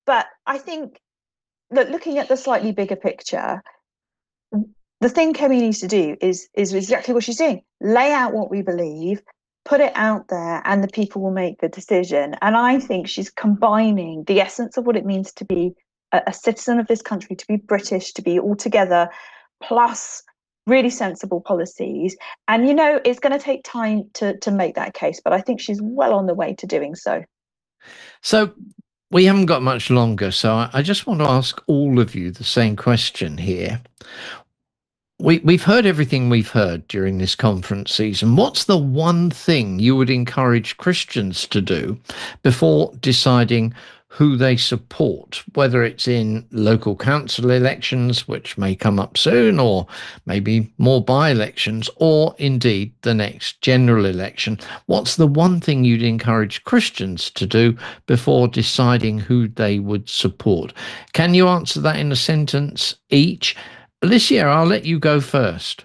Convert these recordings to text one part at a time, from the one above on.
But I think that looking at the slightly bigger picture, the thing Kemi needs to do is exactly what she's doing. Lay out what we believe, put it out there, and the people will make the decision. And I think she's combining the essence of what it means to be a citizen of this country, to be British, to be all together, plus really sensible policies. And, you know, it's going to take time to make that case, but I think she's well on the way to doing so. So we haven't got much longer, so I just want to ask all of you the same question here. We've heard everything we've heard during this conference season. What's the one thing you would encourage Christians to do before deciding who they support, whether it's in local council elections, which may come up soon, or maybe more by-elections, or indeed the next general election? What's the one thing you'd encourage Christians to do before deciding who they would support? Can you answer that in a sentence each? Alicia, I'll let you go first.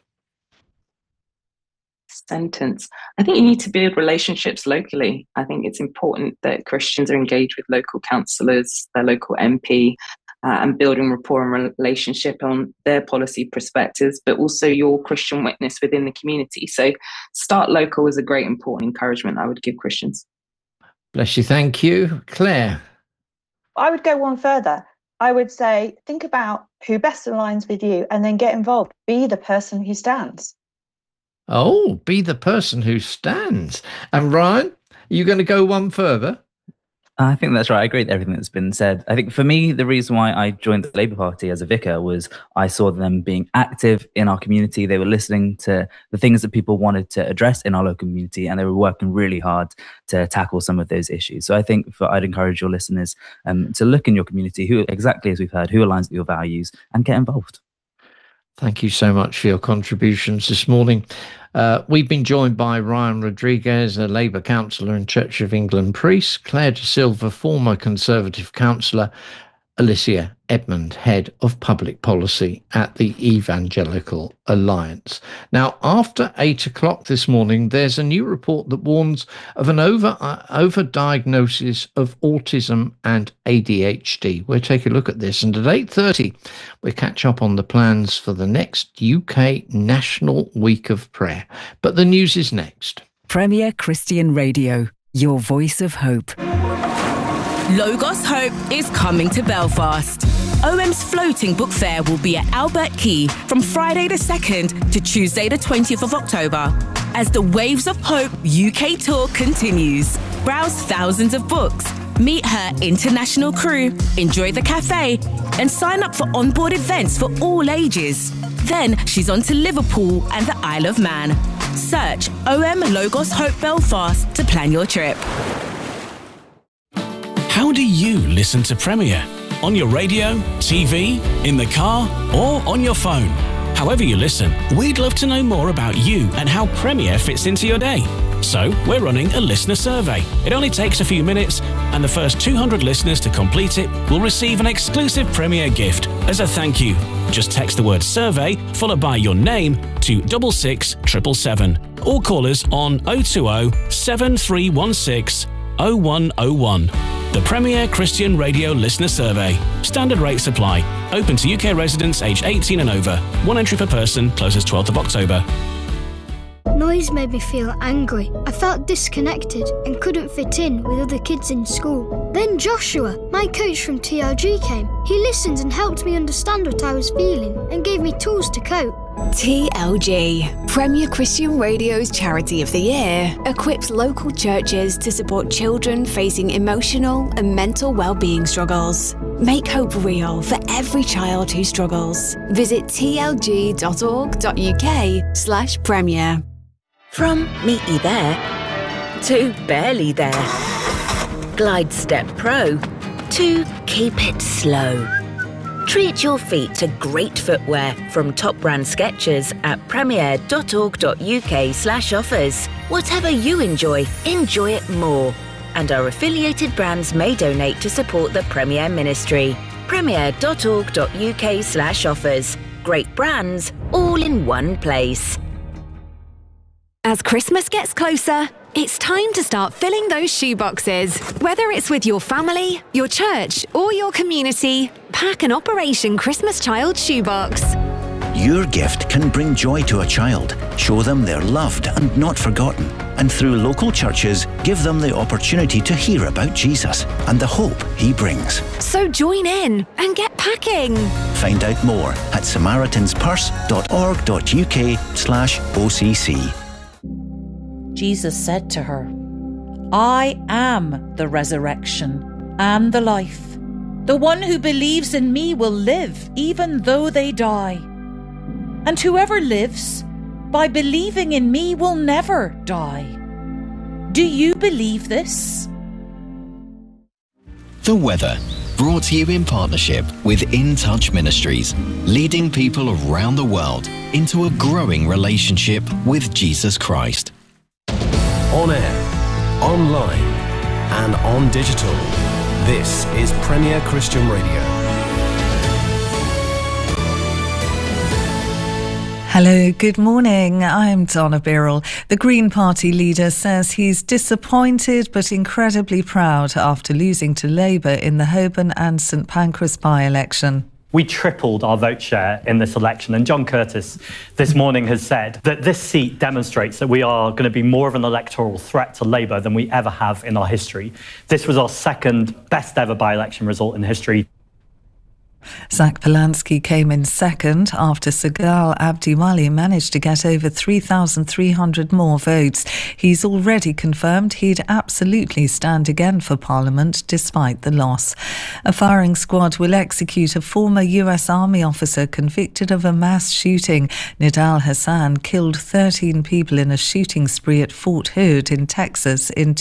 Sentence. I think you need to build relationships locally. I think it's important that Christians are engaged with local councillors, their local MP, and building rapport and relationship on their policy perspectives, but also your Christian witness within the community. So start local is a great important encouragement I would give Christians. Bless you. Thank you. Claire? I would go one further. I would say, think about who best aligns with you and then get involved. Be the person who stands. Oh, be the person who stands. And Ryan, are you going to go one further? I think that's right. I agree with everything that's been said. I think for me, the reason why I joined the Labour Party as a vicar was I saw them being active in our community. They were listening to the things that people wanted to address in our local community, and they were working really hard to tackle some of those issues. So I think I'd encourage your listeners to look in your community, who exactly as we've heard, who aligns with your values, and get involved. Thank you so much for your contributions this morning. We've been joined by Ryan Rodriguez, a Labour councillor and Church of England priest, Claire De Silva, former Conservative councillor, Alicia Edmond, Head of Public Policy at the Evangelical Alliance. Now, after 8 o'clock this morning, there's a new report that warns of an overdiagnosis of autism and ADHD. We'll take a look at this, and at 8:30, we'll catch up on the plans for the next UK National Week of Prayer. But the news is next. Premier Christian Radio, your voice of hope. Logos Hope is coming to Belfast. OM's floating book fair will be at Albert Quay from Friday the 2nd to Tuesday the 20th of October as the Waves of Hope UK tour continues. Browse thousands of books, meet her international crew, enjoy the cafe, and sign up for onboard events for all ages. Then she's on to Liverpool and the Isle of Man. Search OM Logos Hope Belfast to plan your trip. How do you listen to Premier? On your radio, TV, in the car, or on your phone? However you listen, we'd love to know more about you and how Premier fits into your day. So we're running a listener survey. It only takes a few minutes, and the first 200 listeners to complete it will receive an exclusive Premier gift as a thank you. Just text the word survey followed by your name to 66777 or call us on 020 7316 0101. The Premier Christian Radio Listener Survey. Standard rates apply. Open to UK residents aged 18 and over. One entry per person. Closes 12th of October. Noise made me feel angry. I felt disconnected and couldn't fit in with other kids in school. Then Joshua, my coach from TLG, came. He listened and helped me understand what I was feeling and gave me tools to cope. TLG, Premier Christian Radio's Charity of the Year, equips local churches to support children facing emotional and mental well-being struggles. Make hope real for every child who struggles. Visit tlg.org.uk/premier. From meaty there to barely there. Glide Step Pro to keep it slow. Treat your feet to great footwear from top brand Skechers at premier.org.uk/offers. Whatever you enjoy it more. And our affiliated brands may donate to support the Premier Ministry. premier.org.uk/offers. Great brands, all in one place. As Christmas gets closer, It's time to start filling those shoeboxes. Whether it's with your family, your church, or your community, pack an Operation Christmas Child shoebox. Your gift can bring joy to a child, show them they're loved and not forgotten, and through local churches, give them the opportunity to hear about Jesus and the hope he brings. So join in and get packing. Find out more at samaritanspurse.org.uk/OCC. Jesus said to her, I am the resurrection and the life. The one who believes in me will live even though they die. And whoever lives by believing in me will never die. Do you believe this? The weather, brought to you in partnership with In Touch Ministries, leading people around the world into a growing relationship with Jesus Christ. On air, online, and on digital. This is Premier Christian Radio. Hello, good morning. I'm Donna Birrell. The Green Party leader says he's disappointed but incredibly proud after losing to Labour in the Holborn and St Pancras by-election. We tripled our vote share in this election, and John Curtis this morning has said that this seat demonstrates that we are going to be more of an electoral threat to Labour than we ever have in our history. This was our second best ever by-election result in history. Zach Polanski came in second after Sagal Abdiwali managed to get over 3,300 more votes. He's already confirmed he'd absolutely stand again for Parliament despite the loss. A firing squad will execute a former US Army officer convicted of a mass shooting. Nidal Hassan killed 13 people in a shooting spree at Fort Hood in Texas in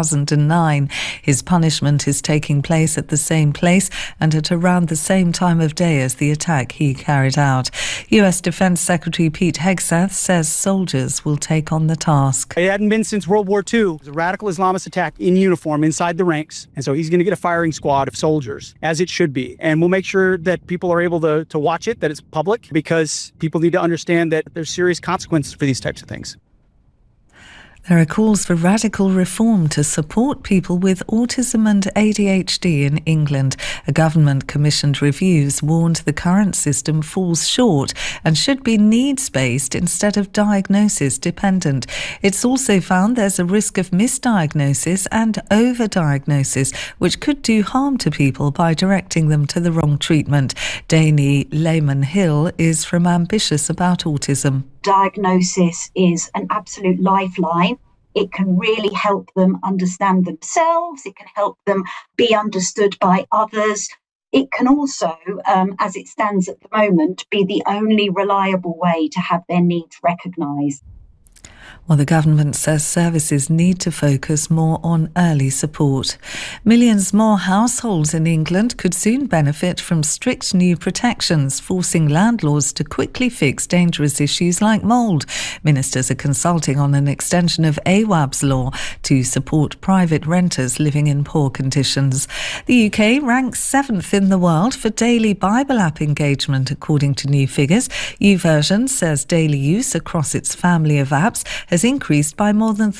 2009. His punishment is taking place at the same place and at around the same time of day as the attack he carried out. US Defense Secretary Pete Hegseth says soldiers will take on the task. It hadn't been since World War II. It was a radical Islamist attack in uniform inside the ranks. And so he's going to get a firing squad of soldiers, as it should be. And we'll make sure that people are able to watch it, that it's public, because people need to understand that there's serious consequences for these types of things. There are calls for radical reform to support people with autism and ADHD in England. A government-commissioned review warned the current system falls short and should be needs-based instead of diagnosis-dependent. It's also found there's a risk of misdiagnosis and overdiagnosis, which could do harm to people by directing them to the wrong treatment. Dani Lehman-Hill is from Ambitious About Autism. Diagnosis is an absolute lifeline. It can really help them understand themselves. It can help them be understood by others. It can also, as it stands at the moment, be the only reliable way to have their needs recognised. Well, the government says services need to focus more on early support. Millions more households in England could soon benefit from strict new protections, forcing landlords to quickly fix dangerous issues like mould. Ministers are consulting on an extension of AWAB's law to support private renters living in poor conditions. The UK ranks 7th in the world for daily Bible app engagement, according to new figures. YouVersion says daily use across its family of apps has increased by more than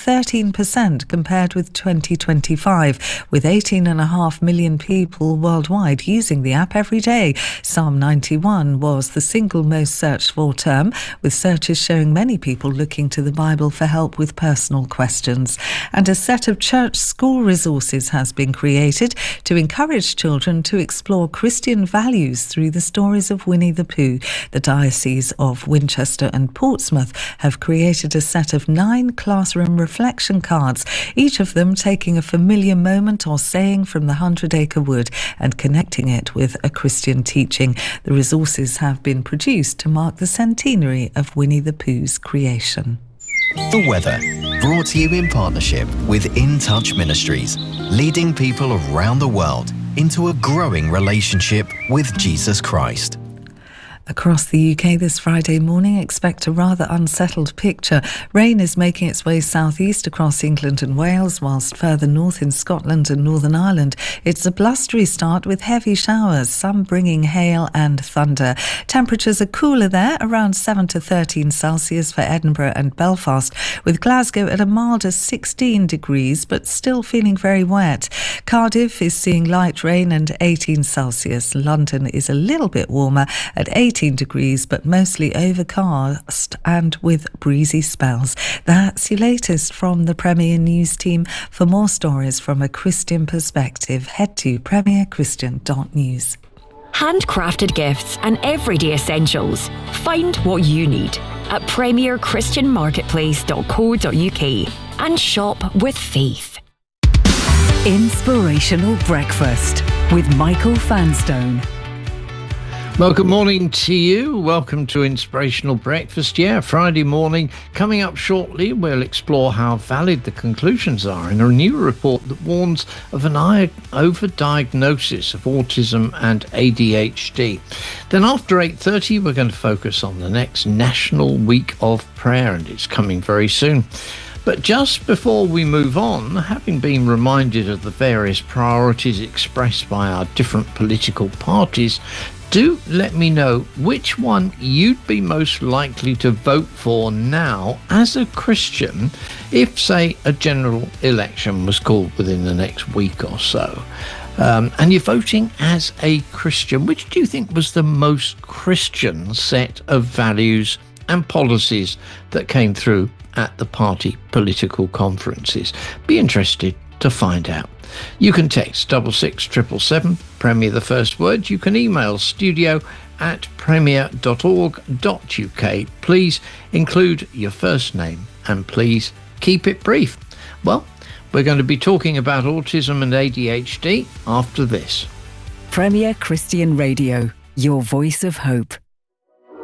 13% compared with 2025, with 18.5 million people worldwide using the app every day. Psalm 91 was the single most searched for term, with searches showing many people looking to the Bible for help with personal questions. And a set of church school resources has been created to encourage children to explore Christian values through the stories of Winnie the Pooh. The Diocese of Winchester and Portsmouth have created a set of 9 classroom reflection cards, each of them taking a familiar moment or saying from the 100-Acre Wood and connecting it with a Christian teaching. The resources have been produced to mark the centenary of Winnie the Pooh's creation. The weather, brought to you in partnership with In Touch Ministries, leading people around the world into a growing relationship with Jesus Christ. Across the UK this Friday morning, expect a rather unsettled picture. Rain is making its way southeast across England and Wales, whilst further north in Scotland and Northern Ireland, it's a blustery start with heavy showers, some bringing hail and thunder. Temperatures are cooler there, around 7 to 13 Celsius for Edinburgh and Belfast, with Glasgow at a milder 16 degrees, but still feeling very wet. Cardiff is seeing light rain and 18 Celsius. London is a little bit warmer at 18 degrees, but mostly overcast and with breezy spells. That's your latest from the Premier News team. For more stories from a Christian perspective, head to premierchristian.news. Handcrafted gifts and everyday essentials. Find what you need at premierchristianmarketplace.co.uk and shop with faith. Inspirational Breakfast with Michael Fanstone. Well, good morning to you. Welcome to Inspirational Breakfast. Yeah, Friday morning. Coming up shortly, we'll explore how valid the conclusions are in a new report that warns of an overdiagnosis of autism and ADHD. Then after 8:30, we're going to focus on the next National Week of Prayer, and it's coming very soon. But just before we move on, having been reminded of the various priorities expressed by our different political parties, do let me know which one you'd be most likely to vote for now as a Christian if, say, a general election was called within the next week or so. And you're voting as a Christian. Which do you think was the most Christian set of values and policies that came through at the party political conferences? Be interested to find out. You can text 66777, Premier the first word. You can email studio@premier.org.uk. Please include your first name and please keep it brief. Well, we're going to be talking about autism and ADHD after this. Premier Christian Radio, your voice of hope.